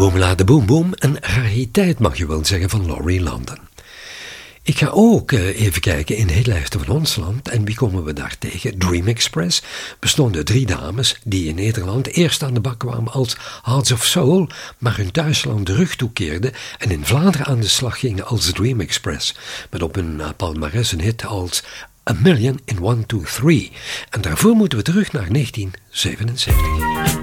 Boomla de Boom Boom, een rariteit mag je wel zeggen van Laurie London. Ik ga ook even kijken in Hitlijsten van ons land en wie komen we daar tegen? Dream Express bestond uit 3 dames die in Nederland eerst aan de bak kwamen als Hearts of Soul, maar hun thuisland de rug toekeerden en in Vlaanderen aan de slag gingen als Dream Express, met op hun palmares een hit als A Million in 1, 2, 3. En daarvoor moeten we terug naar 1977.